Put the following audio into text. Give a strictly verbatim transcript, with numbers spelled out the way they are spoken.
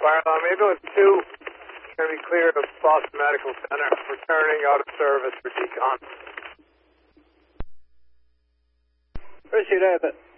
Fire alarm ambulance two, can be cleared of Boston Medical Center, returning out of service for decon. Appreciate that.